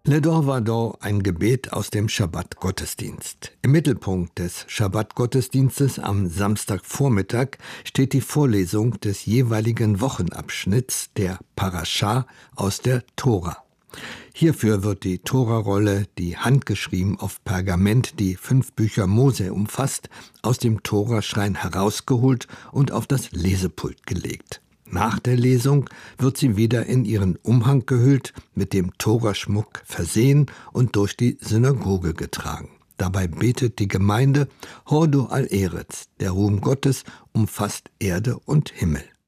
Le Dorvado, ein Gebet aus dem Schabbat-Gottesdienst. Im Mittelpunkt des Schabbat-Gottesdienstes am Samstagvormittag steht die Vorlesung des jeweiligen Wochenabschnitts der Parascha aus der Tora. Hierfür wird die Torarolle, die handgeschrieben auf Pergament die 5 Bücher Mose umfasst, aus dem Toraschrein herausgeholt und auf das Lesepult gelegt. Nach der Lesung wird sie wieder in ihren Umhang gehüllt, mit dem Toraschmuck versehen und durch die Synagoge getragen. Dabei betet die Gemeinde Hodu al Eretz, der Ruhm Gottes umfasst Erde und Himmel.